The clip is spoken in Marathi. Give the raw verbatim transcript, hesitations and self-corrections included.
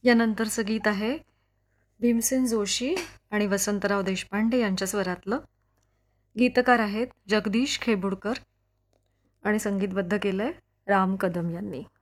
यानंतरचं गीत आहे भीमसेन जोशी आणि वसंतराव देशपांडे यांच्या स्वरातलं. गीतकार आहेत जगदीश खेबुडकर आणि संगीतबद्ध केलं आहे राम कदम यांनी.